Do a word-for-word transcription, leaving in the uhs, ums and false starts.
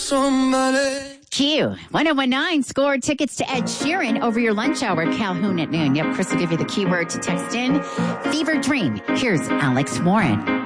somebody. Q, one oh one nine scored tickets to Ed Sheeran over your lunch hour. Calhoun at noon. Yep, Chris will give you the keyword to text in. Fever Dream. Here's Alex Warren.